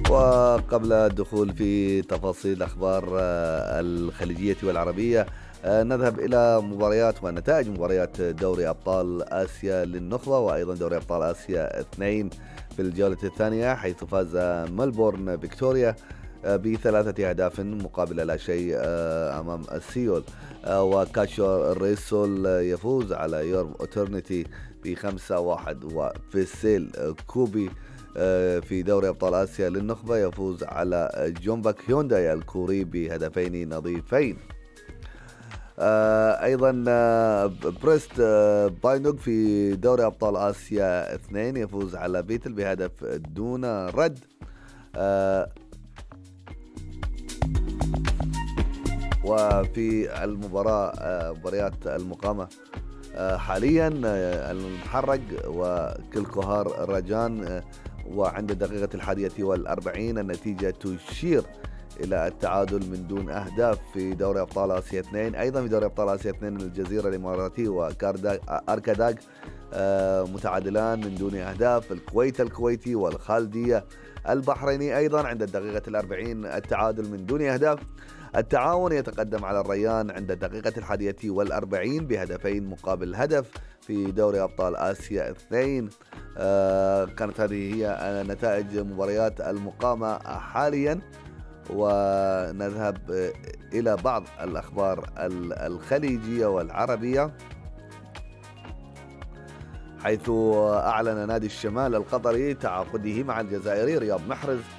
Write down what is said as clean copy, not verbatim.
وقبل الدخول في تفاصيل الأخبار الخليجية والعربية، نذهب إلى مباريات ونتائج مباريات دوري أبطال آسيا للنخبة، وأيضا دوري أبطال آسيا 2 في الجولة الثانية، حيث فاز ملبورن فيكتوريا ب3 أهداف مقابل لا شيء أمام سيول. وكاشو ريسول يفوز على يورم أوترنتي ب5-1. وفيسيل كوبي في دوري أبطال آسيا للنخبة يفوز على جونباك هيونداي الكوري بهدفين نظيفين. أيضا بريست بايندوغ في دوري أبطال آسيا 2 يفوز على بيتل بهدف دون رد. وفي مباريات المقامة حاليا المحرق وكلكوهار رجان، وعند الدقيقة 41 النتيجة تشير إلى التعادل من دون أهداف في دوري أبطال آسيا 2. أيضا في دوري أبطال آسيا 2 الجزيرة الإماراتي وأركاداغ متعادلان من دون أهداف. الكويت الكويتي والخالدية البحريني أيضا عند الدقيقة 40 التعادل من دون أهداف. التعاون يتقدم على الريان عند الدقيقة 41 بهدفين مقابل هدف في دوري أبطال آسيا 2. كانت هذه هي نتائج مباريات المقامة حاليا، ونذهب إلى بعض الأخبار الخليجية والعربية، حيث أعلن نادي الشمال القطري تعاقده مع الجزائري رياض محرز